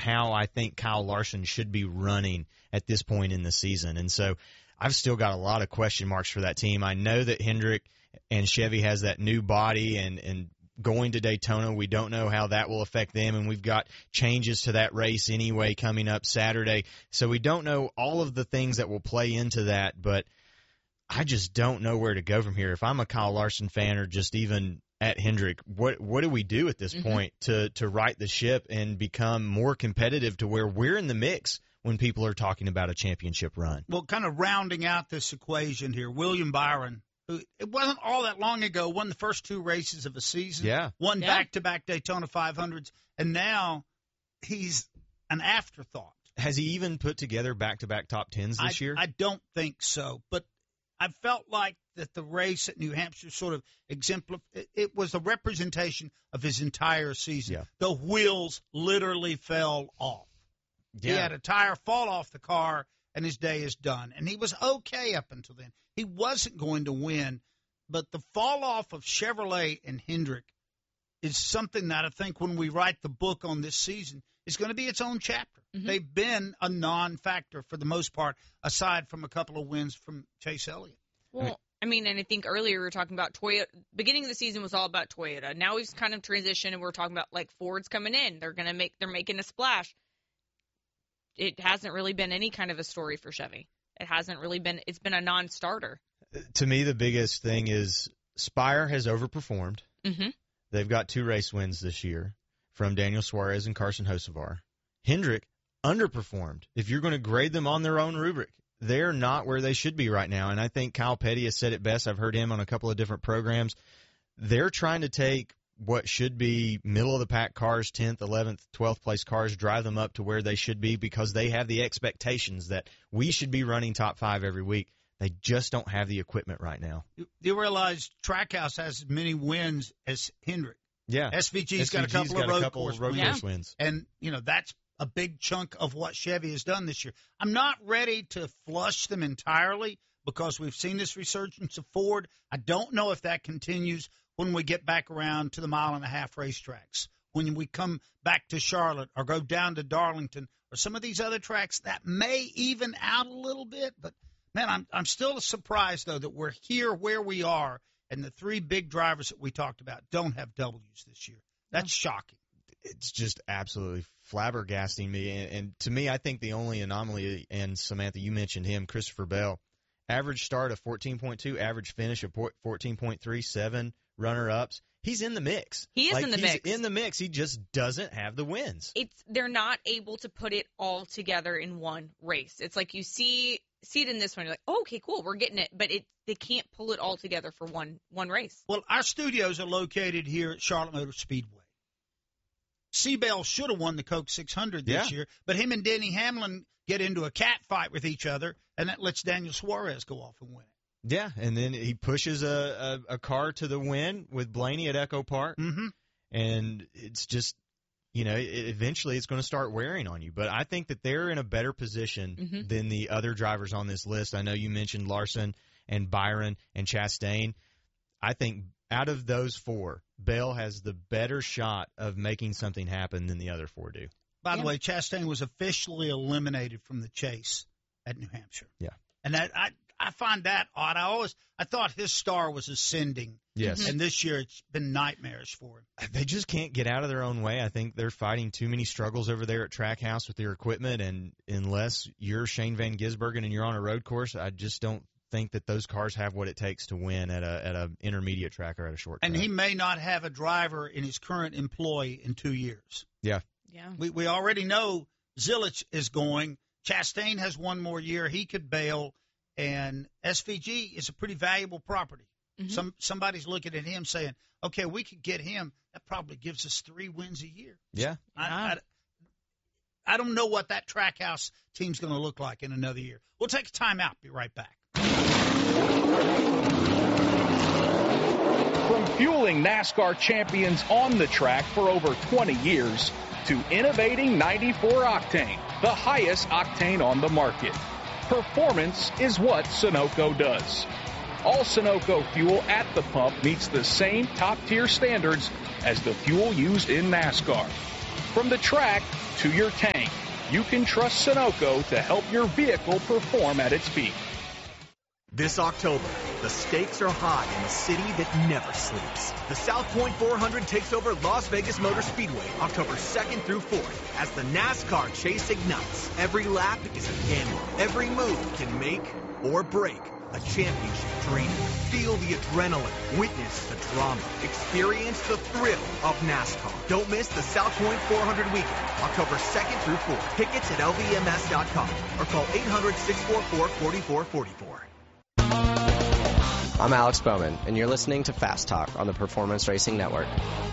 how I think Kyle Larson should be running at this point in the season. And so I've still got a lot of question marks for that team. I know that Hendrick and Chevy has that new body, and going to Daytona, we don't know how that will affect them, and we've got changes to that race anyway coming up Saturday. So we don't know all of the things that will play into that, but I just don't know where to go from here. If I'm a Kyle Larson fan or just even at Hendrick, what do we do at this point to right the ship and become more competitive to where we're in the mix when people are talking about a championship run? Well, kind of rounding out this equation here, William Byron, who it wasn't all that long ago, won the first 2 races of a season, won back-to-back Daytona 500s, and now he's an afterthought. Has he even put together back-to-back top 10s this year? I don't think so, but I felt like that the race at New Hampshire sort of it was a representation of his entire season. Yeah. The wheels literally fell off. Yeah. He had a tire fall off the car, and his day is done. And he was okay up until then. He wasn't going to win, but the fall-off of Chevrolet and Hendrick is something that I think when we write the book on this season is going to be its own chapter. They've been a non-factor for the most part, aside from a couple of wins from Chase Elliott. Well, I mean, and I think earlier we were talking about Toyota. Beginning of the season was all about Toyota. Now we've kind of transitioned, and we're talking about, like, Ford's coming in. They're making a splash. It hasn't really been any kind of a story for Chevy. It hasn't really been – it's been a non-starter. To me, the biggest thing is Spire has overperformed. They've got 2 race wins this year from Daniel Suarez and Carson Hocevar. Hendrick underperformed. If you're going to grade them on their own rubric, they're not where they should be right now. And I think Kyle Petty has said it best. I've heard him on a couple of different programs. They're trying to take what should be middle-of-the-pack cars, 10th, 11th, 12th place cars, drive them up to where they should be because they have the expectations that we should be running top 5 every week. They just don't have the equipment right now. You realize Trackhouse has as many wins as Hendrick. Yeah. SVG's got a couple of road course wins. And, that's a big chunk of what Chevy has done this year. I'm not ready to flush them entirely because we've seen this resurgence of Ford. I don't know if that continues when we get back around to the 1.5-mile racetracks, when we come back to Charlotte or go down to Darlington or some of these other tracks that may even out a little bit. But, man, I'm still surprised, though, that we're here where we are and the 3 big drivers that we talked about don't have W's this year. That's shocking. It's just absolutely flabbergasting me. And to me, I think the only anomaly, and Samantha, you mentioned him, Christopher Bell, average start of 14.2, average finish of 14.3, 7 runner-ups. He's in the mix. He is in the mix. He's in the mix. He just doesn't have the wins. They're not able to put it all together in one race. It's like you see it in this one. You're like, oh, okay, cool, we're getting it. But they can't pull it all together for one race. Well, our studios are located here at Charlotte Motor Speedway. Seabell should have won the Coke 600 this year, but him and Denny Hamlin get into a cat fight with each other, and that lets Daniel Suarez go off and win it. Yeah, and then he pushes a car to the win with Blaney at Echo Park, and it's just, eventually it's going to start wearing on you. But I think that they're in a better position than the other drivers on this list. I know you mentioned Larson and Byron and Chastain. I think out of those 4, Bell has the better shot of making something happen than the other 4 do. By the way, Chastain was officially eliminated from the chase at New Hampshire. Yeah. And that I find that odd. I thought his star was ascending. Yes. And this year it's been nightmarish for him. They just can't get out of their own way. I think they're fighting too many struggles over there at Trackhouse with their equipment, and unless you're Shane Van Gisbergen and you're on a road course, I just don't think that those cars have what it takes to win at a intermediate track or at a short track. And he may not have a driver in his current employ in 2 years. Yeah. We already know Zilich is going. Chastain has 1 more year. He could bail. And SVG is a pretty valuable property. Somebody's looking at him saying, okay, we could get him. That probably gives us 3 wins a year. Yeah. I don't know what that Trackhouse team's going to look like in another year. We'll take a timeout. Be right back. From fueling NASCAR champions on the track for over 20 years to innovating 94 Octane, the highest octane on the market. Performance is what Sunoco does. All Sunoco fuel at the pump meets the same top-tier standards as the fuel used in NASCAR. From the track to your tank, you can trust Sunoco to help your vehicle perform at its peak. This October, the stakes are high in the city that never sleeps. The South Point 400 takes over Las Vegas Motor Speedway October 2nd through 4th as the NASCAR chase ignites. Every lap is a gamble. Every move can make or break a championship dream. Feel the adrenaline. Witness the drama. Experience the thrill of NASCAR. Don't miss the South Point 400 weekend, October 2nd through 4th. Tickets at lvms.com or call 800-644-4444. I'm Alex Bowman, and you're listening to Fast Talk on the Performance Racing Network.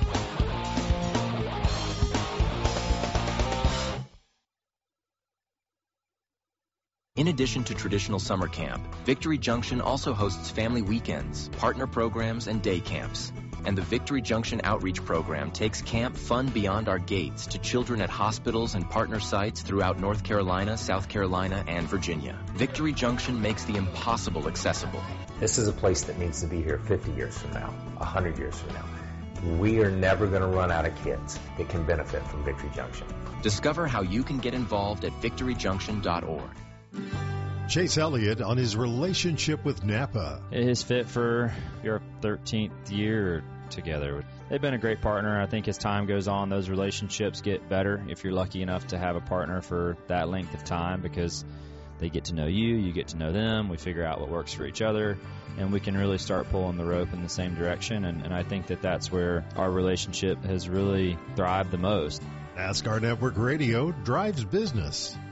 In addition to traditional summer camp, Victory Junction also hosts family weekends, partner programs, and day camps. And the Victory Junction Outreach Program takes camp fun beyond our gates to children at hospitals and partner sites throughout North Carolina, South Carolina, and Virginia. Victory Junction makes the impossible accessible. This is a place that needs to be here 50 years from now, 100 years from now. We are never going to run out of kids that can benefit from Victory Junction. Discover how you can get involved at victoryjunction.org. Chase Elliott on his relationship with Napa. It is fit for your 13th year together. They've been a great partner. I think as time goes on, those relationships get better if you're lucky enough to have a partner for that length of time, because they get to know you, you get to know them, we figure out what works for each other, and we can really start pulling the rope in the same direction. And I think that that's where our relationship has really thrived the most. NASCAR Network Radio drives business.